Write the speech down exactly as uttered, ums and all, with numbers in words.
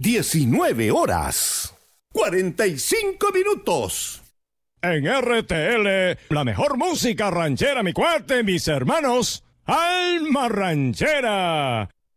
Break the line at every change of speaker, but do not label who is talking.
diecinueve horas, cuarenta y cinco minutos.
En R T L, la mejor música ranchera, mi cuate, mis hermanos. Alma Ranchera.